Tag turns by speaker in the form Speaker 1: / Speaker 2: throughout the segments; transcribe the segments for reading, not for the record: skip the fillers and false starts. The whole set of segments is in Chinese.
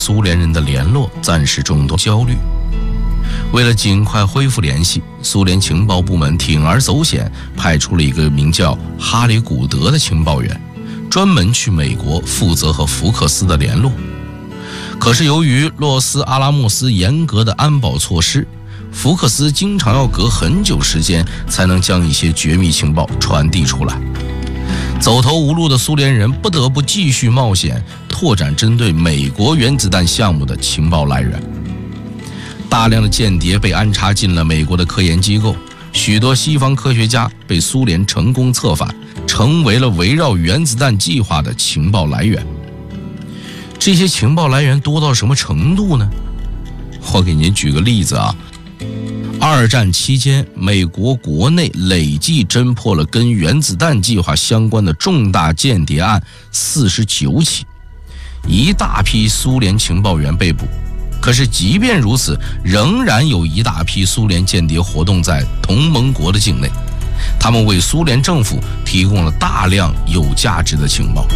Speaker 1: 苏联人的联络暂时中断焦虑。为了尽快恢复联系，苏联情报部门铤而走险，派出了一个名叫哈里古德的情报员，专门去美国负责和福克斯的联络。可是由于洛斯阿拉莫斯严格的安保措施，福克斯经常要隔很久时间才能将一些绝密情报传递出来。走投无路的苏联人不得不继续冒险，拓展针对美国原子弹项目的情报来源。大量的间谍被安插进了美国的科研机构，许多西方科学家被苏联成功策反，成为了围绕原子弹计划的情报来源。这些情报来源多到什么程度呢？我给您举个例子啊。二战期间，美国国内累计侦破了跟原子弹计划相关的重大间谍案49起，一大批苏联情报员被捕。可是即便如此，仍然有一大批苏联间谍活动在同盟国的境内，他们为苏联政府提供了大量有价值的情报。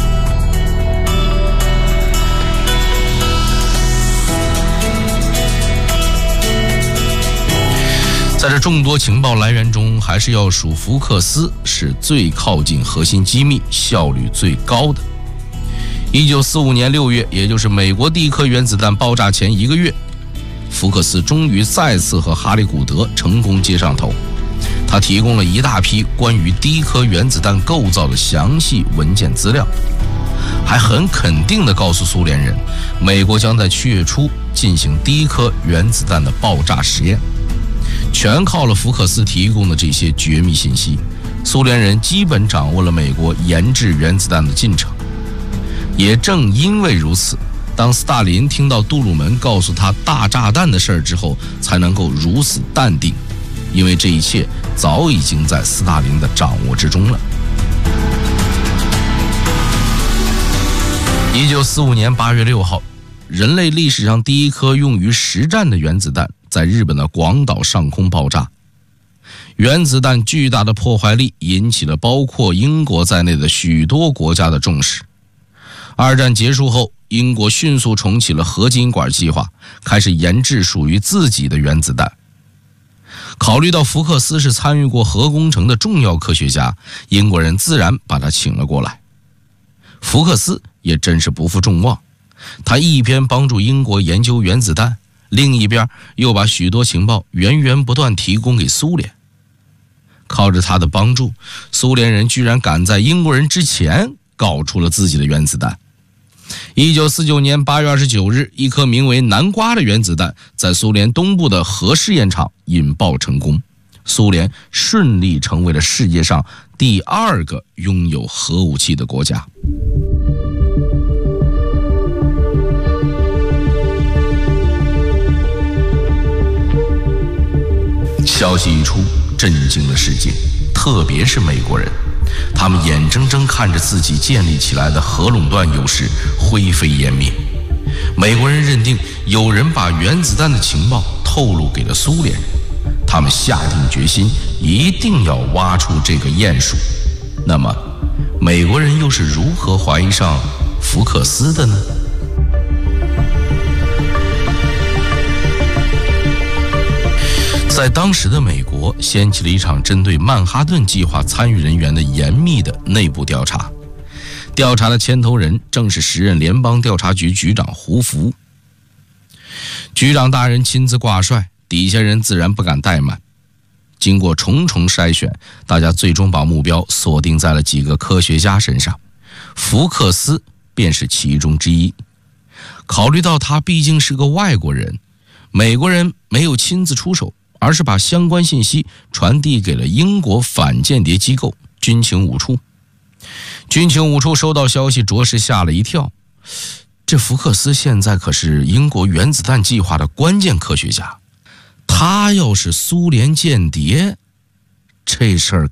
Speaker 1: 在这众多情报来源中，还是要数福克斯是最靠近核心机密、效率最高的。1945年6月，也就是美国第一颗原子弹爆炸前1个月，福克斯终于再次和哈里古德成功接上头。他提供了一大批关于第一颗原子弹构造的详细文件资料，还很肯定地告诉苏联人，美国将在7月初进行第一颗原子弹的爆炸实验。全靠了福克斯提供的这些绝密信息，苏联人基本掌握了美国研制原子弹的进程。也正因为如此，当斯大林听到杜鲁门告诉他大炸弹的事儿之后，才能够如此淡定，因为这一切早已经在斯大林的掌握之中了。1945年8月6号，人类历史上第一颗用于实战的原子弹在日本的广岛上空爆炸。原子弹巨大的破坏力引起了包括英国在内的许多国家的重视。二战结束后，英国迅速重启了合金管计划，开始研制属于自己的原子弹。考虑到福克斯是参与过核工程的重要科学家，英国人自然把他请了过来。福克斯也真是不负众望，他一边帮助英国研究原子弹，另一边又把许多情报源源不断提供给苏联。靠着他的帮助，苏联人居然赶在英国人之前搞出了自己的原子弹。1949年8月29日，一颗名为南瓜的原子弹在苏联东部的核试验场引爆成功，苏联顺利成为了世界上第2个拥有核武器的国家。消息一出，震惊了世界，特别是美国人，他们眼睁睁看着自己建立起来的核垄断优势灰飞烟灭。美国人认定有人把原子弹的情报透露给了苏联人，他们下定决心一定要挖出这个鼹鼠。那么，美国人又是如何怀疑上福克斯的呢？在当时的美国，掀起了一场针对曼哈顿计划参与人员的严密的内部调查。调查的牵头人正是时任联邦调查局局长胡佛。局长大人亲自挂帅，底下人自然不敢怠慢。经过重重筛选，大家最终把目标锁定在了几个科学家身上，福克斯便是其中之一。考虑到他毕竟是个外国人，美国人没有亲自出手，而是把相关信息传递给了英国反间谍机构军情五处。军情五处收到消息，着实吓了一跳。这福克斯现在可是英国原子弹计划的关键科学家，他要是苏联间谍，这事儿